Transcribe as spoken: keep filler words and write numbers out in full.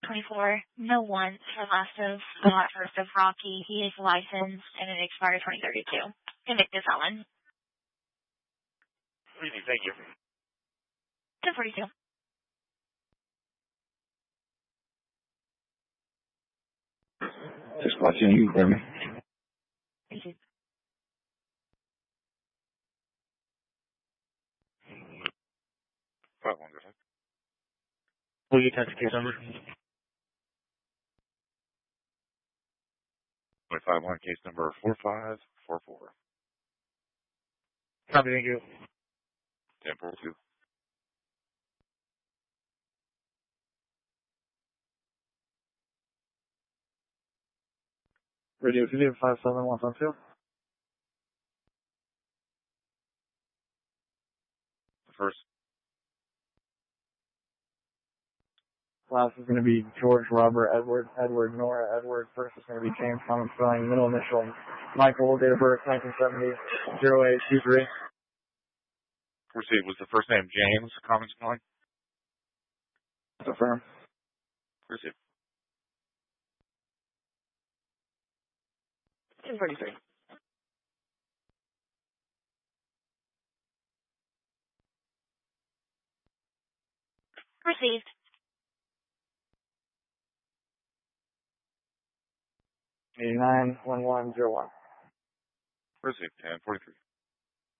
twenty-four, no ones for last of, not first of Rocky. He is licensed and it expired twenty thirty-two. Can make this Ellen. Thank you. ten forty-two. Just watching you for me. Thank you. Five one, go ahead. Will you touch case number? five one, case number four five four four. Copy, thank you. ten forty-two. Radio two five seven one five two. The first. Last is going to be George Robert Edward Edward Nora Edward. First is going to be James Common Spelling. Middle initial Michael. Date of birth nineteen seventy. zero eight two three. Proceed. Was the first name James, common spelling? Affirm. Proceed. ten forty-three. Received. eighty-nine one one zero one. Proceed. ten forty-three.